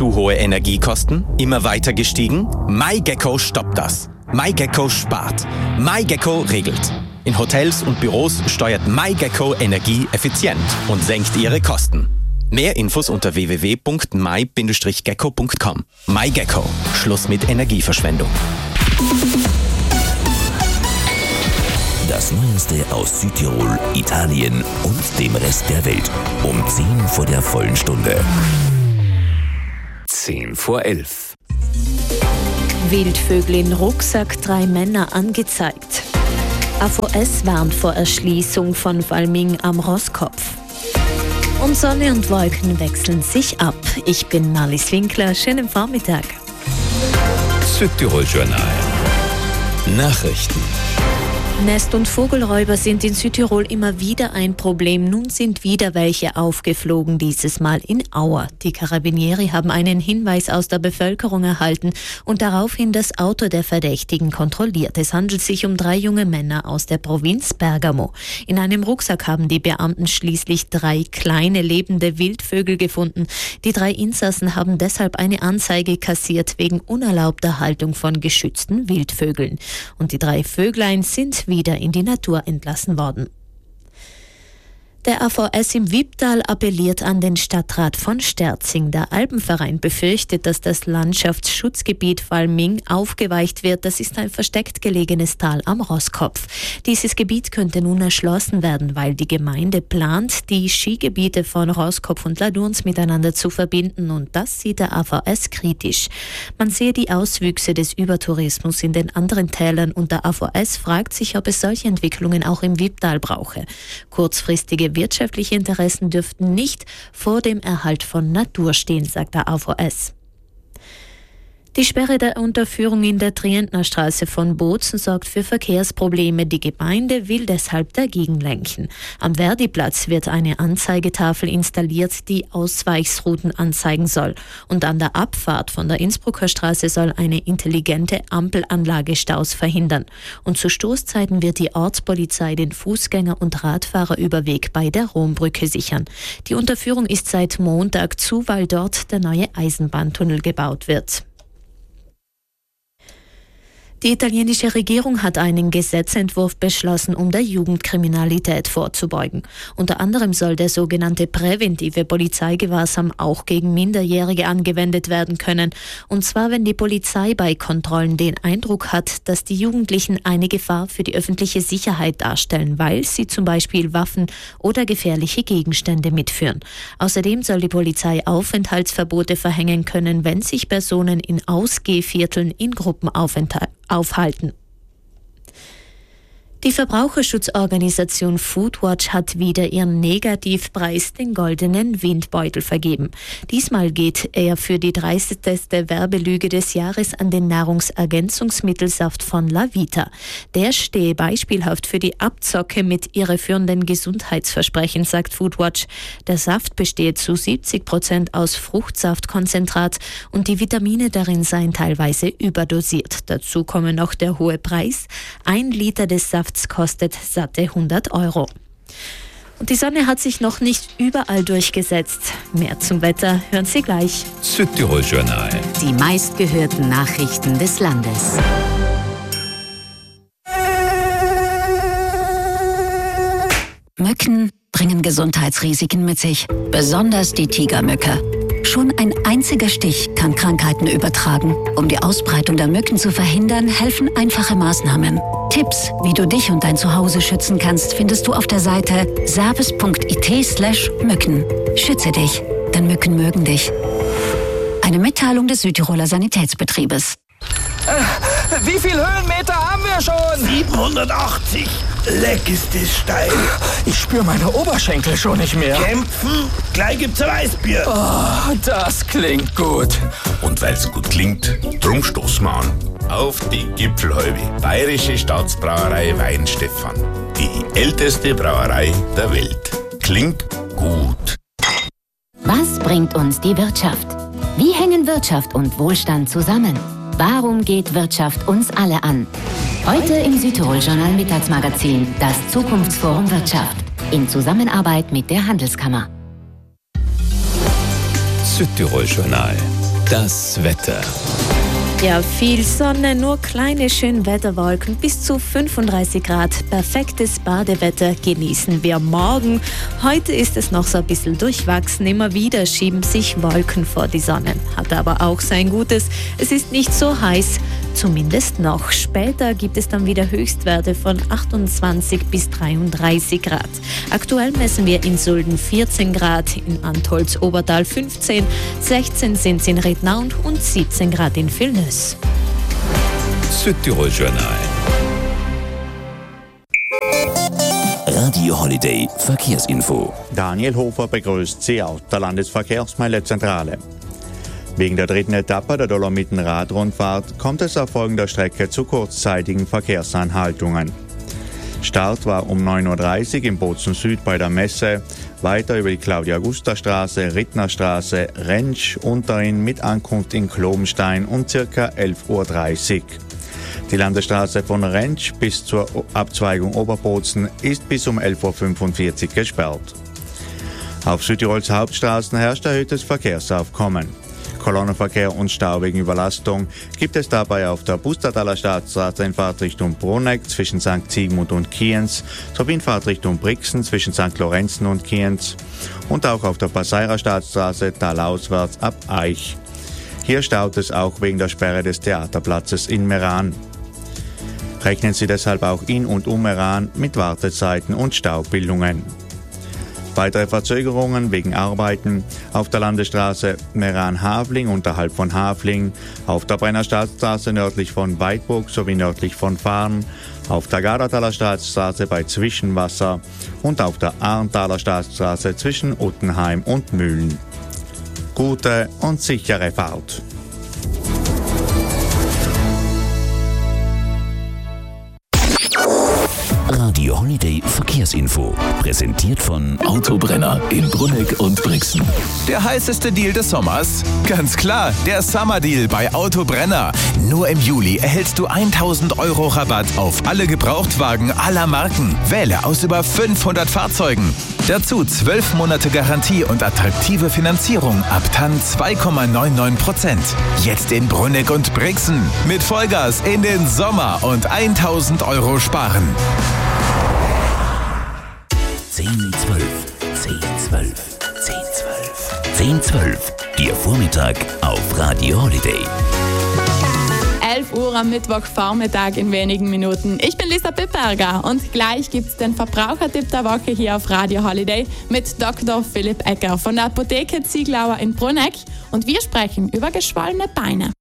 Zu hohe Energiekosten? Immer weiter gestiegen? MyGecko stoppt das. MyGecko spart. MyGecko regelt. In Hotels und Büros steuert MyGecko Energie effizient und senkt ihre Kosten. Mehr Infos unter www.my-gecko.com. MyGecko. Schluss mit Energieverschwendung. Das Neueste aus Südtirol, Italien und dem Rest der Welt. Um 10 vor der vollen Stunde. 10 vor 11. Wildvögel in Rucksack, 3 Männer angezeigt. AVS warnt vor Erschließung von Valming am Rosskopf. Und Sonne und Wolken wechseln sich ab. Ich bin Marlies Winkler. Schönen Vormittag. Südtirol Journal. Nachrichten. Nest- und Vogelräuber sind in Südtirol immer wieder ein Problem. Nun sind wieder welche aufgeflogen, dieses Mal in Auer. Die Carabinieri haben einen Hinweis aus der Bevölkerung erhalten und daraufhin das Auto der Verdächtigen kontrolliert. Es handelt sich um 3 junge Männer aus der Provinz Bergamo. In einem Rucksack haben die Beamten schließlich 3 kleine lebende Wildvögel gefunden. Die 3 Insassen haben deshalb eine Anzeige kassiert wegen unerlaubter Haltung von geschützten Wildvögeln. Und die 3 Vöglein sind wieder in die Natur entlassen worden. Der AVS im Wipptal appelliert an den Stadtrat von Sterzing. Der Alpenverein befürchtet, dass das Landschaftsschutzgebiet Valming aufgeweicht wird. Das ist ein versteckt gelegenes Tal am Rosskopf. Dieses Gebiet könnte nun erschlossen werden, weil die Gemeinde plant, die Skigebiete von Rosskopf und Ladurns miteinander zu verbinden. Und das sieht der AVS kritisch. Man sehe die Auswüchse des Übertourismus in den anderen Tälern und der AVS fragt sich, ob es solche Entwicklungen auch im Wipptal brauche. Kurzfristige wirtschaftliche Interessen dürften nicht vor dem Erhalt von Natur stehen, sagt der AVS. Die Sperre der Unterführung in der Trientnerstraße von Bozen sorgt für Verkehrsprobleme. Die Gemeinde will deshalb dagegen lenken. Am Verdiplatz wird eine Anzeigetafel installiert, die Ausweichsrouten anzeigen soll. Und an der Abfahrt von der Innsbrucker Straße soll eine intelligente Ampelanlage Staus verhindern. Und zu Stoßzeiten wird die Ortspolizei den Fußgänger- und Radfahrerüberweg bei der Rombrücke sichern. Die Unterführung ist seit Montag zu, weil dort der neue Eisenbahntunnel gebaut wird. Die italienische Regierung hat einen Gesetzentwurf beschlossen, um der Jugendkriminalität vorzubeugen. Unter anderem soll der sogenannte präventive Polizeigewahrsam auch gegen Minderjährige angewendet werden können. Und zwar, wenn die Polizei bei Kontrollen den Eindruck hat, dass die Jugendlichen eine Gefahr für die öffentliche Sicherheit darstellen, weil sie zum Beispiel Waffen oder gefährliche Gegenstände mitführen. Außerdem soll die Polizei Aufenthaltsverbote verhängen können, wenn sich Personen in Ausgehvierteln in Gruppen aufhalten. Die Verbraucherschutzorganisation Foodwatch hat wieder ihren Negativpreis, den goldenen Windbeutel, vergeben. Diesmal geht er für die dreisteste Werbelüge des Jahres an den Nahrungsergänzungsmittelsaft von La Vita. Der stehe beispielhaft für die Abzocke mit irreführenden Gesundheitsversprechen, sagt Foodwatch. Der Saft bestehe zu 70% aus Fruchtsaftkonzentrat und die Vitamine darin seien teilweise überdosiert. Dazu komme noch der hohe Preis. 1 Liter des Safts kostet satte 100 €. Und die Sonne hat sich noch nicht überall durchgesetzt. Mehr zum Wetter hören Sie gleich. Südtirol Journal. Die meistgehörten Nachrichten des Landes. Mücken bringen Gesundheitsrisiken mit sich, besonders die Tigermücke. Schon ein einziger Stich kann Krankheiten übertragen. Um die Ausbreitung der Mücken zu verhindern, helfen einfache Maßnahmen. Tipps, wie du dich und dein Zuhause schützen kannst, findest du auf der Seite service.it/Mücken. Schütze dich, denn Mücken mögen dich. Eine Mitteilung des Südtiroler Sanitätsbetriebes. Wie viel Höhenmeter haben wir schon? 780. Leck ist das steil. Ich spüre meine Oberschenkel schon nicht mehr. Kämpfen? Gleich gibt's ein Weißbier. Oh, das klingt gut. Und weil's gut klingt, drum stoßen wir an. Auf die Gipfelhalbe. Bayerische Staatsbrauerei Weinstefan. Die älteste Brauerei der Welt. Klingt gut. Was bringt uns die Wirtschaft? Wie hängen Wirtschaft und Wohlstand zusammen? Warum geht Wirtschaft uns alle an? Heute im Südtirol-Journal Mittagsmagazin das Zukunftsforum Wirtschaft in Zusammenarbeit mit der Handelskammer. Südtirol Journal. Das Wetter. Ja, viel Sonne, nur kleine Schönwetterwolken, bis zu 35 Grad. Perfektes Badewetter genießen wir morgen. Heute ist es noch so ein bisschen durchwachsen. Immer wieder schieben sich Wolken vor die Sonne. Hat aber auch sein Gutes. Es ist nicht so heiß, zumindest noch. Später gibt es dann wieder Höchstwerte von 28 bis 33 Grad. Aktuell messen wir in Sulden 14 Grad, in Antholz-Obertal 15, 16 sind es in Rednaun und 17 Grad in Vilnius. Südtirol Journal. Radio Holiday Verkehrsinfo. Daniel Hofer begrüßt Sie aus der Landesverkehrsmeilezentrale. Wegen der dritten Etappe der Dolomiten-Radrundfahrt kommt es auf folgender Strecke zu kurzzeitigen Verkehrsanhaltungen. Start war um 9.30 Uhr im Bozen Süd bei der Messe, weiter über die Claudia-Augusta-Straße, Rittnerstraße, Rentsch, Unterin mit Ankunft in Klobenstein um ca. 11.30 Uhr. Die Landesstraße von Rentsch bis zur Abzweigung Oberbozen ist bis um 11.45 Uhr gesperrt. Auf Südtirols Hauptstraßen herrscht erhöhtes Verkehrsaufkommen. Kolonnenverkehr und Stau wegen Überlastung gibt es dabei auf der Pustertaler Staatsstraße in Fahrtrichtung Bruneck zwischen St. Sigmund und Kienz sowie in Fahrtrichtung Brixen zwischen St. Lorenzen und Kienz und auch auf der Passeirer Staatsstraße talauswärts ab Aich. Hier staut es auch wegen der Sperre des Theaterplatzes in Meran. Rechnen Sie deshalb auch in und um Meran mit Wartezeiten und Staubildungen. Weitere Verzögerungen wegen Arbeiten auf der Landesstraße Meran-Havling unterhalb von Havling, auf der Brenner Staatsstraße nördlich von Weidburg sowie nördlich von Farn, auf der Gardertaler Staatsstraße bei Zwischenwasser und auf der Arntaler Staatsstraße zwischen Uttenheim und Mühlen. Gute und sichere Fahrt. Radio Holiday Verkehrsinfo. Präsentiert von Autobrenner in Bruneck und Brixen. Der heißeste Deal des Sommers? Ganz klar, der Summer Deal bei Autobrenner. Nur im Juli erhältst du 1.000 € Rabatt auf alle Gebrauchtwagen aller Marken. Wähle aus über 500 Fahrzeugen. Dazu 12 Monate Garantie und attraktive Finanzierung ab TAN 2,99%. Jetzt in Bruneck und Brixen. Mit Vollgas in den Sommer und 1.000 € sparen. 10, 12, 10, 12, 10, 12, 10, 12. Ihr Vormittag auf Radio Holiday. 11 Uhr am Mittwochvormittag in wenigen Minuten. Ich bin Lisa Pipperger und gleich gibt's den Verbrauchertipp der Woche hier auf Radio Holiday mit Dr. Philipp Ecker von der Apotheke Zieglauer in Bruneck und wir sprechen über geschwollene Beine.